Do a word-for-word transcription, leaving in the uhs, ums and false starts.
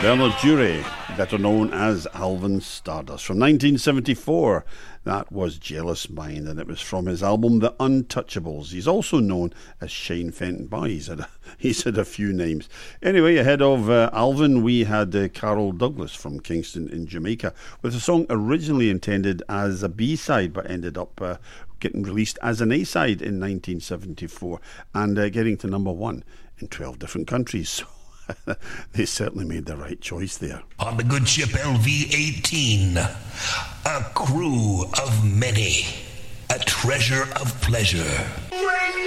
Bernard Jury, better known as Alvin Stardust. From nineteen seventy-four, that was Jealous Mind, and it was from his album The Untouchables. He's also known as Shane Fenton. Boy, he's had a, he's had a few names. Anyway, ahead of uh, Alvin, we had uh, Carol Douglas from Kingston in Jamaica, with a song originally intended as a B-side, but ended up uh, getting released as an A-side in nineteen seventy-four, and uh, getting to number one in twelve different countries. So they certainly made the right choice there. On the good ship L V eighteen, a crew of many, a treasure of pleasure.